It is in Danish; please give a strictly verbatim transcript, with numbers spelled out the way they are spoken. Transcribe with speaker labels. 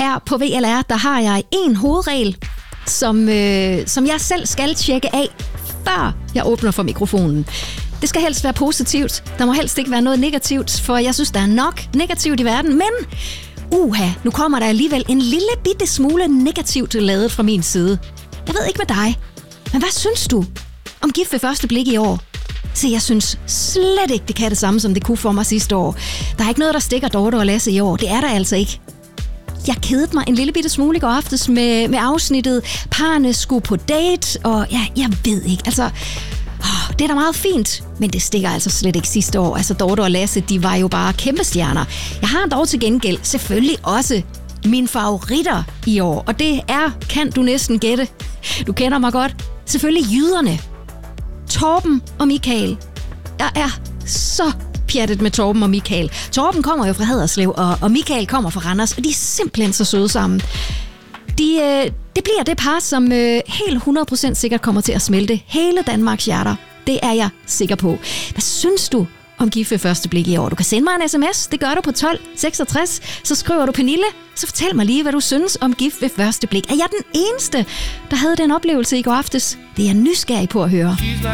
Speaker 1: her på V L R, der har jeg en hovedregel, som, øh, som jeg selv skal tjekke af, før jeg åbner for mikrofonen. Det skal helst være positivt. Der må helst ikke være noget negativt, for jeg synes, der er nok negativt i verden. Men, uha, nu kommer der alligevel en lille bitte smule negativt ladet fra min side. Jeg ved ikke med dig, men hvad synes du om Gift ved første blik i år? Så jeg synes slet ikke, det kan det samme, som det kunne for mig sidste år. Der er ikke noget, der stikker Dorte og Lasse i år. Det er der altså ikke. Jeg kedede mig en lille bitte smule i går aftes med, med afsnittet. Parerne skulle på date, og ja, jeg ved ikke. Altså, åh, det er da meget fint, men det stikker altså slet ikke sidste år. Altså, Dorte og Lasse, de var jo bare kæmpe stjerner. Jeg har dog til gengæld selvfølgelig også mine favoritter i år, og det er, kan du næsten gætte, du kender mig godt, selvfølgelig jyderne. Torben og Michael. Jeg er så pjattet med Torben og Michael. Torben kommer jo fra Haderslev, og, og Michael kommer fra Randers, og de er simpelthen så søde sammen. De, øh, det bliver det par, som øh, helt hundrede procent sikkert kommer til at smelte hele Danmarks hjerter. Det er jeg sikker på. Hvad synes du om Gift ved første blik i år? Du kan sende mig en sms. Det gør du på tolv seksogtres. Så skriver du Pernille. Så fortæl mig lige, hvad du synes om Gift ved første blik. Er jeg den eneste, der havde den oplevelse i går aftes? Det er jeg nysgerrig på at høre.